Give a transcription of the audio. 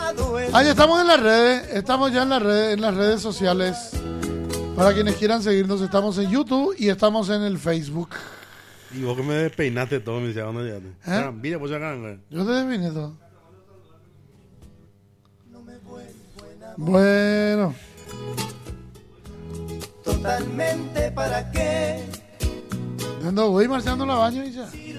Ahí estamos en las redes, estamos ya en las redes sociales. Para quienes quieran seguirnos, estamos en YouTube y estamos en el Facebook. Y vos que me despeinaste todo, me decía, ¿dónde llegaste? Mira, pues acá. Yo te desvine todo. Bueno. Totalmente para qué. Voy marchando la baño y ya.